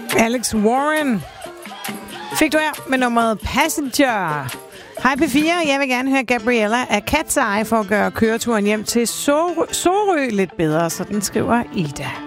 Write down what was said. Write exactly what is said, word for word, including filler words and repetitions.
Alex Warren fik du her med nummeret Passenger. Hej P fire, jeg vil gerne høre Gabriella af Cat's Eye for at gøre køreturen hjem til Sorø lidt bedre, så den skriver Ida.